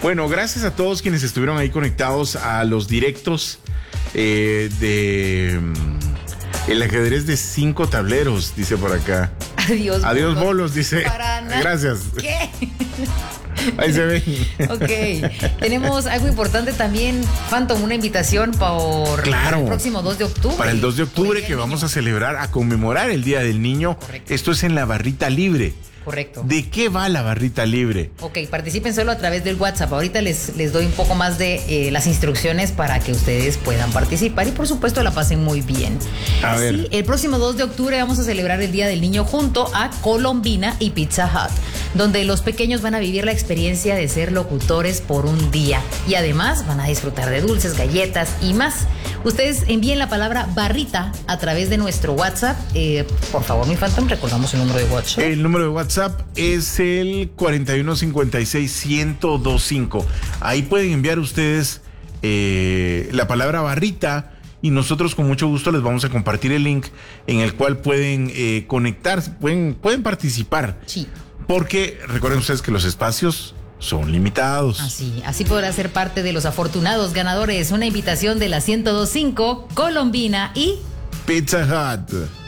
Bueno, gracias a todos quienes estuvieron ahí conectados a los directos de el ajedrez de 5 tableros, dice por acá. Adiós bolos, dice. Gracias. ¿Qué? Ahí se ven. Ok. Tenemos algo importante también, Phantom, una invitación para el próximo 2 de octubre. Para el 2 de octubre que vamos a celebrar, a conmemorar el Día del Niño. Correcto. Esto es en la Barrita Libre. Correcto. ¿De qué va la Barrita Libre? Ok, participen solo a través del WhatsApp. Ahorita les doy un poco más de las instrucciones para que ustedes puedan participar y por supuesto la pasen muy bien. A ver. Sí, el próximo 2 de octubre vamos a celebrar el Día del Niño junto a Colombina y Pizza Hut, donde los pequeños van a vivir la experiencia de ser locutores por un día y además van a disfrutar de dulces, galletas y más. Ustedes envíen la palabra barrita a través de nuestro WhatsApp. Por favor, mi Phantom, recordamos el número de WhatsApp. El número de WhatsApp es el 4156-1025. Ahí pueden enviar ustedes la palabra barrita y nosotros con mucho gusto les vamos a compartir el link en el cual pueden conectarse, pueden participar. Sí. Porque recuerden ustedes que los espacios son limitados. Así podrá ser parte de los afortunados ganadores. Una invitación de la 102.5, Colombina y Pizza Hut.